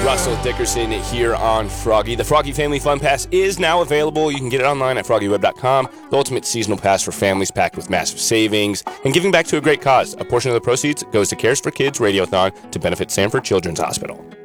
Russell Dickerson here on Froggy. The Froggy Family Fun Pass is now available. You can get it online at FroggyWeb.com. The ultimate seasonal pass for families packed with massive savings and giving back to a great cause. A portion of the proceeds goes to Cares for Kids Radiothon to benefit Sanford Children's Hospital.